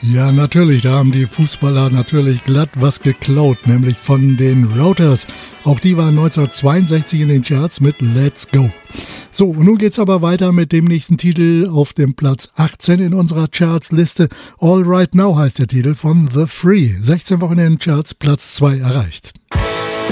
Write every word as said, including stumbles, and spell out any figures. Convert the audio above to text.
Ja, natürlich, da haben die Fußballer natürlich glatt was geklaut, nämlich von den Routers. Auch die waren neunzehnhundertzweiundsechzig in den Charts mit Let's Go. So, und nun geht's aber weiter mit dem nächsten Titel auf dem Platz achtzehn in unserer Charts-Liste. All Right Now heißt der Titel von The Free. sechzehn Wochen in den Charts, Platz zwei erreicht.